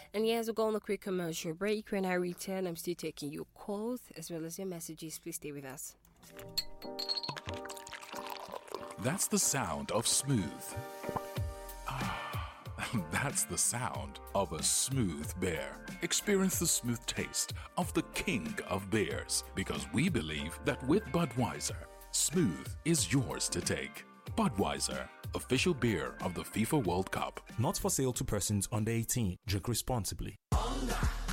And yes, we'll go on a quick commercial break. When I return, I'm still taking your calls as well as your messages. Please stay with us. That's the sound of smooth. That's the sound of a smooth beer. Experience the smooth taste of the king of beers, because we believe that with Budweiser, smooth is yours to take. Budweiser, official beer of the FIFA World Cup. Not for sale to persons under 18. Drink responsibly.